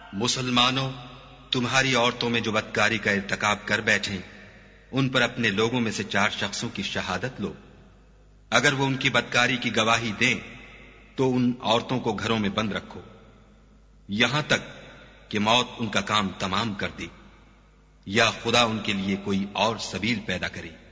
मुसलमानों, तुम्हारी औरतों में जो बदकारी का इर्तिकाब कर बैठें, उन पर अपने लोगों में से 4 शख्सों की शहादत लो। अगर वो उनकी बदकारी की गवाही दें तो उन औरतों को घरों में बंद रखो यहां तक कि मौत उनका काम तमाम कर दे या खुदा उनके लिए कोई और सबील पैदा करे।